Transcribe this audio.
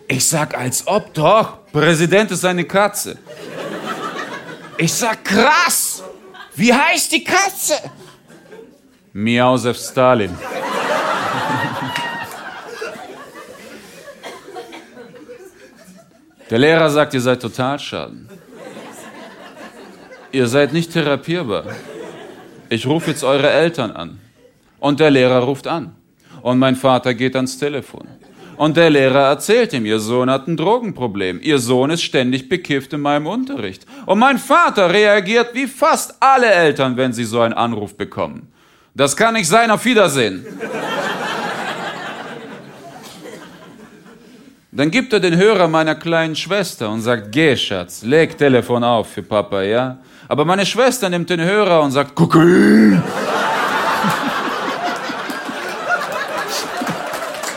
Ich sag, als ob doch. Präsident ist eine Katze. Ich sag, krass. Wie heißt die Katze? Miausef Stalin. Der Lehrer sagt, ihr seid Totalschaden. Ihr seid nicht therapierbar. Ich rufe jetzt eure Eltern an. Und der Lehrer ruft an. Und mein Vater geht ans Telefon. Und der Lehrer erzählt ihm, ihr Sohn hat ein Drogenproblem. Ihr Sohn ist ständig bekifft in meinem Unterricht. Und mein Vater reagiert wie fast alle Eltern, wenn sie so einen Anruf bekommen. Das kann nicht sein, auf Wiedersehen. Dann gibt er den Hörer meiner kleinen Schwester und sagt, geh, Schatz, leg Telefon auf für Papa, ja? Aber meine Schwester nimmt den Hörer und sagt, Kokain.